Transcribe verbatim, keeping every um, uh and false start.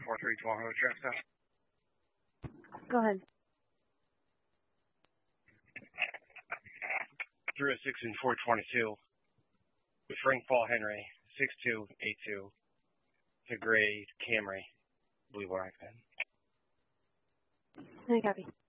four three twelve, how traffic stop? Go ahead. three oh six and four twenty-two with Frank Paul Henry, six two eight two. It's a gray Camry, blue black then. I copy.